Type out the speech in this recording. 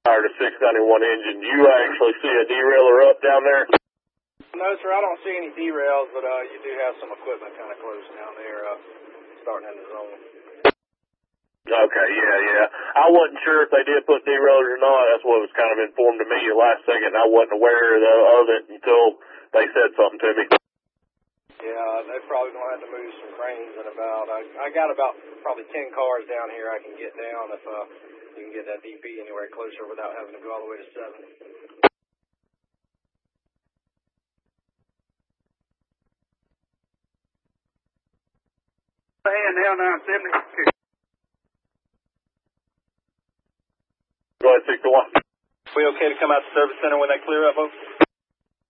Fired a 691 engine. Do you actually see a derailer up down there? No, sir, I don't see any derails, but you do have some equipment kind of close down there, starting in the zone. Okay, yeah. I wasn't sure if they did put derailers or not. That's what was kind of informed to me at last second. I wasn't aware of it until they said something to me. Yeah, they're probably going to have to move some cranes in about, I got about probably 10 cars down here I can get down if you can get that DP anywhere closer without having to go all the way to 7. And now 970. Go ahead, 6-1. We okay to come out to service center when they clear up, folks?